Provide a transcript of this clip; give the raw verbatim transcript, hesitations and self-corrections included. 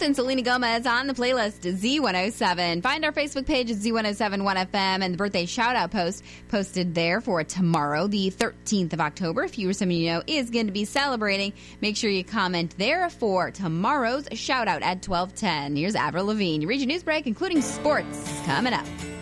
and Selena Gomez on the playlist Z one oh seven. Find our Facebook page at Z one oh seven one F M and the birthday shout-out post posted there for tomorrow, the thirteenth of October. If you or someone you know is going to be celebrating, make sure you comment there for tomorrow's shout-out at twelve ten. Here's Avril Lavigne. You read your news break, including sports, coming up.